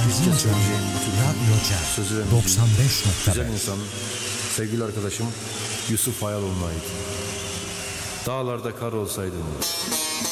Erzincan Radyo sözü ve Cem müziği 95.5. güzel insan, sevgili arkadaşım Yusuf Hayaloğlu'na ait. Dağlarda kar olsaydım,